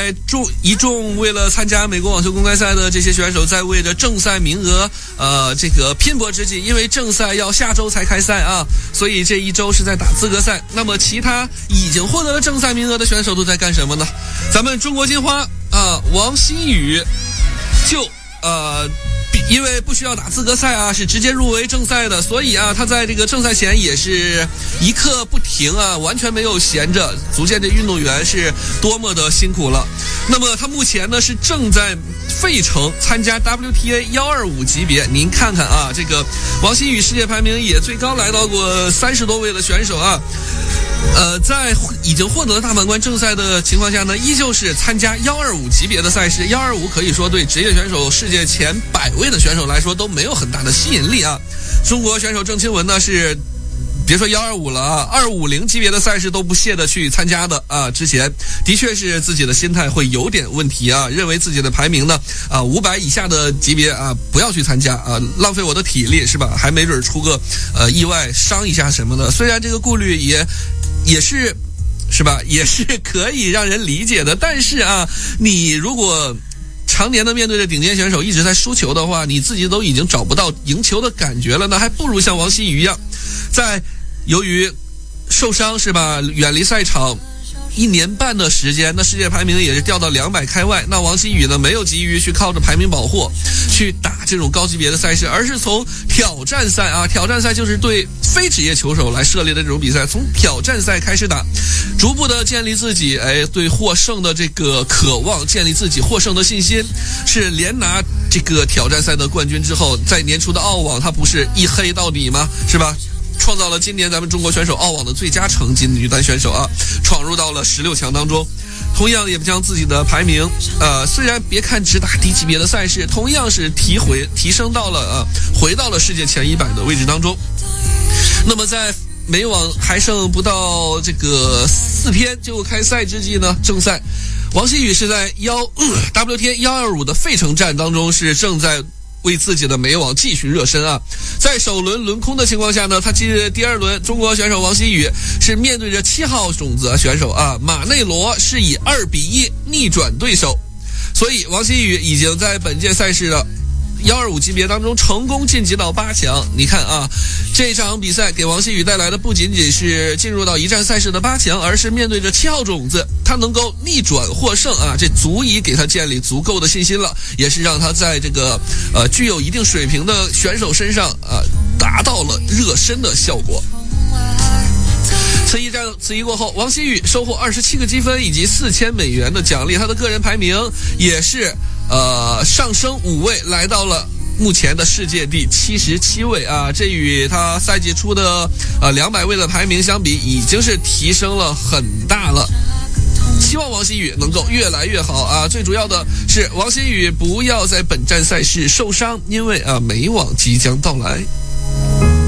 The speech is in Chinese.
一众为了参加美国网球公开赛的这些选手，在为着正赛名额这个拼搏之际，因为正赛要下周才开赛啊，所以这一周是在打资格赛。那么其他已经获得了正赛名额的选手都在干什么呢？咱们中国金花王希雨就因为不需要打资格赛啊，是直接入围正赛的，所以啊，他在这个正赛前也是一刻不停啊，完全没有闲着，足见这运动员是多么的辛苦了。那么他目前呢是正在费城参加 WTA 125级别，您看看啊，这个王希雨世界排名也最高来到过30多位的选手啊。在已经获得了大满贯正赛的情况下呢，依旧是参加125级别的赛事。125可以说对职业选手世界前100位的选手来说都没有很大的吸引力啊。中国选手郑钦文呢是别说125了啊，250级别的赛事都不屑的去参加的啊。之前的确是自己的心态会有点问题啊，认为自己的排名呢500以下的级别啊不要去参加啊，浪费我的体力是吧？还没准出个意外伤一下什么的。虽然这个顾虑也是吧，也是可以让人理解的，但是啊，你如果常年的面对着顶尖选手一直在输球的话，你自己都已经找不到赢球的感觉了，那还不如像王希雨一样，在由于受伤是吧，远离赛场1年半的时间，那世界排名也是掉到200开外。那王希雨呢，没有急于去靠着排名保护去打这种高级别的赛事，而是从挑战赛啊，挑战赛就是对非职业球手来设立的这种比赛，从挑战赛开始打，逐步的建立自己对获胜的这个渴望，建立自己获胜的信心。是连拿这个挑战赛的冠军之后，在年初的澳网他不是一黑到底吗？是吧？创造了今年咱们中国选手澳网的最佳成绩，女单选手啊，闯入到了16强当中。同样也将自己的排名虽然别看只打低级别的赛事，同样是提升到了回到了世界前100的位置当中。那么在美网还剩不到这个4天就开赛之际呢，正赛王希雨是在WTA 125的费城站当中是正在为自己的美网继续热身啊。在首轮轮空的情况下呢，他第二轮中国选手王希雨是面对着7号种子选手马内罗，是以2-1逆转对手，所以王希雨已经在本届赛事的125级别当中成功晋级到8强。你看啊，这场比赛给王希雨带来的不仅仅是进入到一站赛事的8强，而是面对着7号种子，他能够逆转获胜啊，这足以给他建立足够的信心了，也是让他在这个具有一定水平的选手身上达到了热身的效果。此役过后，王希雨收获27个积分以及4000美元的奖励，他的个人排名也是上升5位，来到了目前的世界第77位啊，这与他赛季初的200位的排名相比，已经是提升了很大了。希望王希雨能够越来越好啊！最主要的是王希雨不要在本站赛事受伤，因为美网即将到来。